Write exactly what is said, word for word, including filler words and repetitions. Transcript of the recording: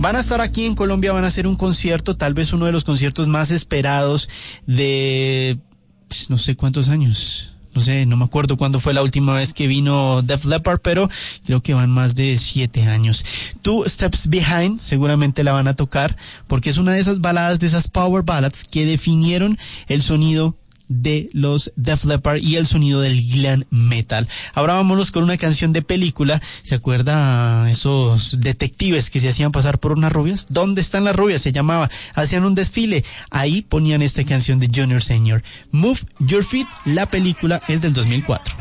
Van a estar aquí en Colombia, van a hacer un concierto, tal vez uno de los conciertos más esperados de pues, no sé cuántos años. No sé, no me acuerdo cuándo fue la última vez que vino Def Leppard, pero creo que van más de siete años. Two Steps Behind, seguramente la van a tocar, porque es una de esas baladas, de esas power ballads que definieron el sonido de los Def Leppard y el sonido del glam metal. Ahora vámonos con una canción de película. ¿Se acuerda esos detectives que se hacían pasar por unas rubias? ¿Dónde están las rubias? Se llamaba. Hacían un desfile. Ahí ponían esta canción de Junior Senior. Move Your Feet. La película es del dos mil cuatro.